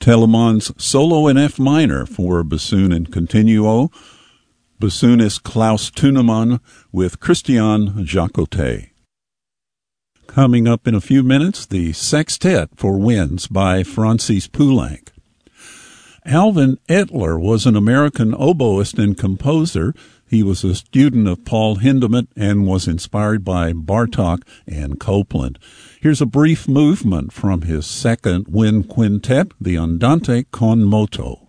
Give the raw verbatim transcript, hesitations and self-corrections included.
Telemann's Solo in F minor for bassoon and continuo, bassoonist Klaus Thunemann with Christian Jacotet. Coming up in a few minutes, the Sextet for Winds by Francis Poulenc. Alvin Etler was an American oboist and composer. He was a student of Paul Hindemith and was inspired by Bartók and Copland. Here's a brief movement from his second wind quintet, the Andante con moto.